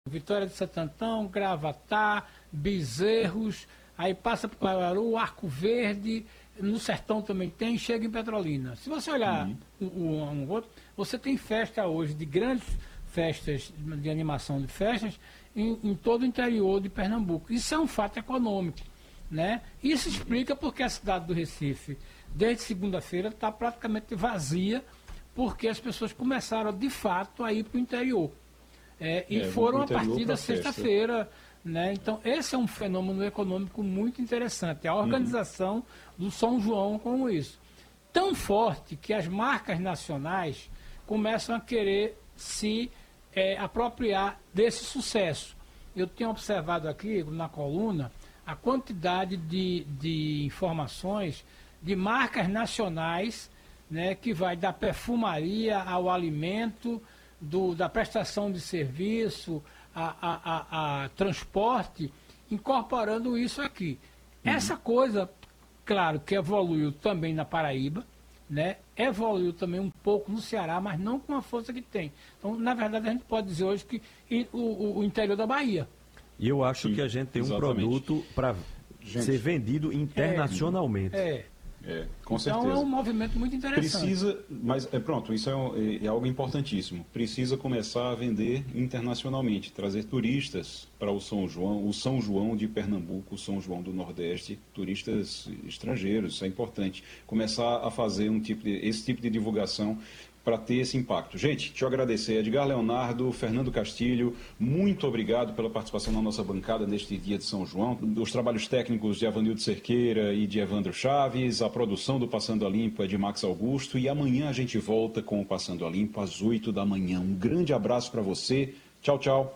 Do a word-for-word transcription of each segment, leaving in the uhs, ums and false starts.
Vitória de Santo Antão, Gravatá, Bezerros, aí passa para o Caruaru, Arco Verde, no Sertão também tem, chega em Petrolina. Se você olhar uhum. um, um, um outro, você tem festa hoje, de grandes festas, de animação de festas, em, em todo o interior de Pernambuco. Isso é um fato econômico, né? Isso explica porque a cidade do Recife, desde segunda-feira, está praticamente vazia, porque as pessoas começaram, de fato, a ir para o interior. É, e é, foram a partir da sexta-feira, né? Então, esse é um fenômeno econômico muito interessante, a organização uhum. do São João como isso. Tão forte que as marcas nacionais começam a querer se é, apropriar desse sucesso. Eu tenho observado aqui, na coluna, a quantidade de, de informações de marcas nacionais, né, que vai da perfumaria ao alimento, Do, da prestação de serviço, a, a, a, a transporte, incorporando isso aqui. Uhum. Essa coisa, claro, que evoluiu também na Paraíba, né? Evoluiu também um pouco no Ceará, mas não com a força que tem. Então, na verdade, a gente pode dizer hoje que e, o, o interior da Bahia. E eu acho Sim, que a gente tem exatamente. um produto para ser vendido internacionalmente. É, é. É, com então certeza. é um movimento muito interessante. Precisa, mas é pronto, isso é, um, é, é algo importantíssimo. Precisa começar a vender internacionalmente, trazer turistas para o São João, o São João de Pernambuco, o São João do Nordeste, turistas estrangeiros, isso é importante. Começar a fazer um tipo de, esse tipo de divulgação para ter esse impacto. Gente, deixa eu agradecer Edgar Leonardo, Fernando Castilho, muito obrigado pela participação na nossa bancada neste dia de São João, os trabalhos técnicos de Avanildo Cerqueira e de Evandro Chaves, a produção do Passando a Limpo é de Max Augusto e amanhã a gente volta com o Passando a Limpo às oito da manhã. Um grande abraço para você, tchau, tchau.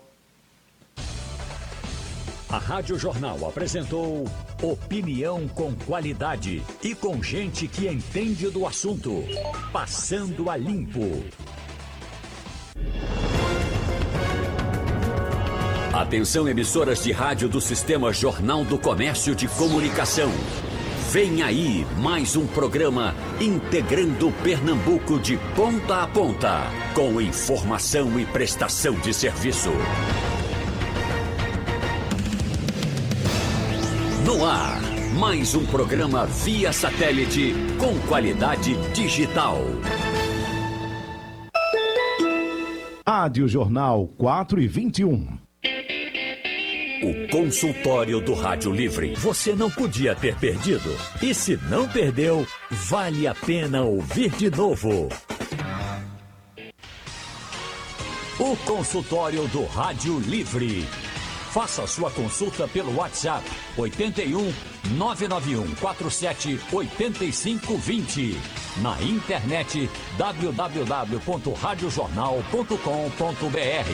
A Rádio Jornal apresentou opinião com qualidade e com gente que entende do assunto. Passando a Limpo. Atenção, emissoras de rádio do Sistema Jornal do Comércio de Comunicação. Vem aí mais um programa integrando Pernambuco de ponta a ponta, com informação e prestação de serviço. No ar, mais um programa via satélite com qualidade digital. Rádio Jornal quatro e vinte e um. O consultório do Rádio Livre. Você não podia ter perdido. E se não perdeu, vale a pena ouvir de novo. O consultório do Rádio Livre. Faça sua consulta pelo WhatsApp oito um nove nove um quatro sete oito cinco dois zero. Na internet w w w ponto rádio jornal ponto com ponto b r.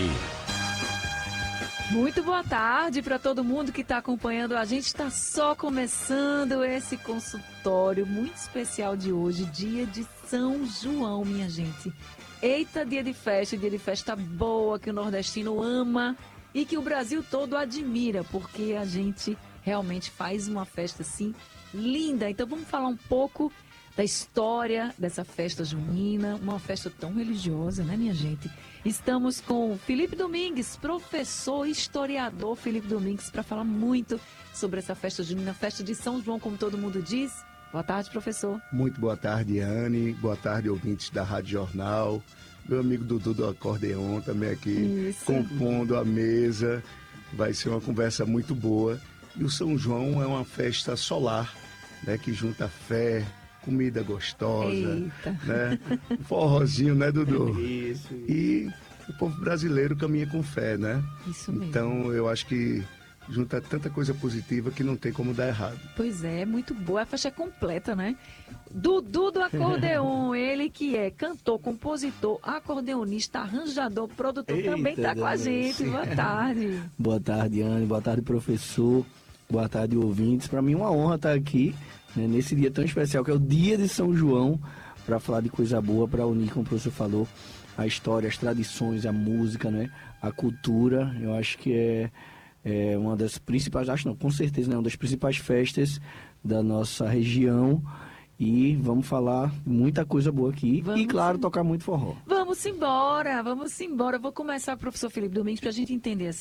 Muito boa tarde para todo mundo que está acompanhando. A gente está só começando esse consultório muito especial de hoje, dia de São João, minha gente. Eita, dia de festa, dia de festa boa que o nordestino ama. E que o Brasil todo admira, porque a gente realmente faz uma festa assim linda. Então vamos falar um pouco da história dessa festa junina, uma festa tão religiosa, né, minha gente? Estamos com Felipe Domingues, professor, historiador Felipe Domingues, para falar muito sobre essa festa junina, festa de São João, como todo mundo diz. Boa tarde, professor. Muito boa tarde, Anne. Boa tarde, ouvintes da Rádio Jornal. Meu amigo Dudu do acordeon também aqui, Isso. compondo a mesa. Vai ser uma conversa muito boa. E o São João é uma festa solar, né, que junta fé, comida gostosa, Eita. né? Um forrozinho, né, Dudu? Isso, isso. E o povo brasileiro caminha com fé, né? Isso mesmo. Então, eu acho que junta tanta coisa positiva que não tem como dar errado. Pois é, muito boa. A faixa é completa, né? Dudu do acordeon, ele que é cantor, compositor, acordeonista, arranjador, produtor, Eita, também está com a gente. Boa tarde. Boa tarde, Anne. Boa tarde, professor. Boa tarde, ouvintes. Para mim é uma honra estar aqui, né, nesse dia tão especial, que é o dia de São João, para falar de coisa boa, para unir, como o professor falou, a história, as tradições, a música, né, a cultura. Eu acho que é É uma das principais, acho não, com certeza, né, uma das principais festas da nossa região. E vamos falar muita coisa boa aqui. Vamos e, claro, sim. tocar muito forró. Vamos embora, vamos embora. Vou começar, professor Felipe Domingues, para a gente entender assim.